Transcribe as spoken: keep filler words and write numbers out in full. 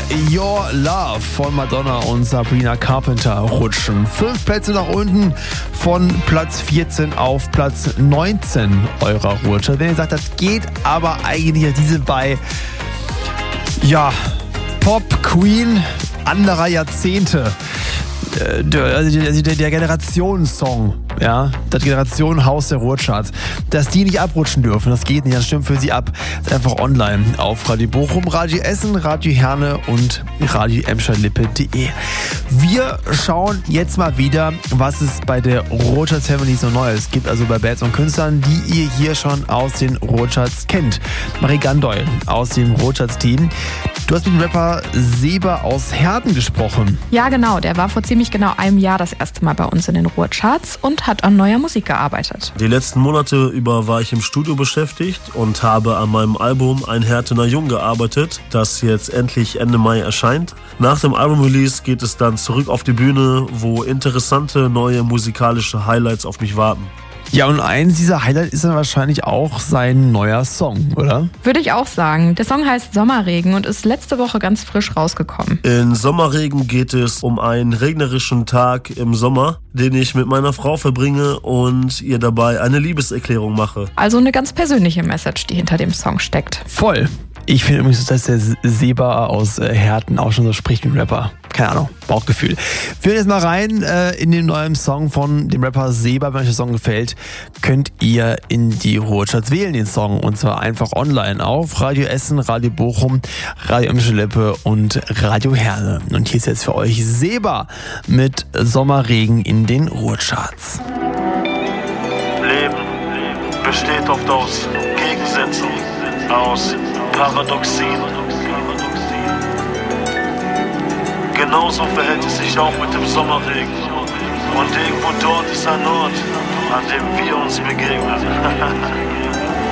Your Love von Madonna und Sabrina Carpenter rutschen. Fünf Plätze nach unten von Platz vierzehn auf Platz neunzehn eurer Rutsche. Wenn ihr sagt, das geht aber eigentlich diese bei ja, Pop Queen anderer Jahrzehnte. Also der, der Generationssong, ja, das Generationenhaus der Ruhrcharts, dass die nicht abrutschen dürfen, das geht nicht, das stimmt für sie ab. Das ist einfach online auf Radio Bochum, Radio Essen, Radio Herne und Radio Emscher-Lippe punkt de. Wir schauen jetzt mal wieder, was es bei der Ruhrcharts Family so Neues gibt, also bei Bands und Künstlern, die ihr hier schon aus den Ruhrcharts kennt. Marie Gandoy aus dem Ruhrcharts-Team. Du hast mit dem Rapper Seba aus Herten gesprochen. Ja, genau. Der war vor ziemlich genau einem Jahr das erste Mal bei uns in den Ruhrcharts und hat an neuer Musik gearbeitet. Die letzten Monate über war ich im Studio beschäftigt und habe an meinem Album Ein Hertener Jung gearbeitet, das jetzt endlich Ende Mai erscheint. Nach dem Album-Release geht es dann zurück auf die Bühne, wo interessante neue musikalische Highlights auf mich warten. Ja, und eins dieser Highlights ist dann wahrscheinlich auch sein neuer Song, oder? Würde ich auch sagen. Der Song heißt Sommerregen und ist letzte Woche ganz frisch rausgekommen. In Sommerregen geht es um einen regnerischen Tag im Sommer, den ich mit meiner Frau verbringe und ihr dabei eine Liebeserklärung mache. Also eine ganz persönliche Message, die hinter dem Song steckt. Voll. Ich finde übrigens, dass der Seba aus Herten auch schon so spricht wie ein Rapper. Keine Ahnung, Bauchgefühl. Wir hören jetzt mal rein äh, in den neuen Song von dem Rapper Seba. Wenn euch der Song gefällt, könnt ihr in die Ruhrcharts wählen, den Song. Und zwar einfach online auf Radio Essen, Radio Bochum, Radio Emscher-Lippe und Radio Herne. Und hier ist jetzt für euch Seba mit Sommerregen in den Ruhrcharts. Leben besteht oft aus Gegensätzen, aus Paradoxien. Genauso verhält es sich auch mit dem Sommerregen. Und irgendwo dort ist ein Ort, an dem wir uns begegnen.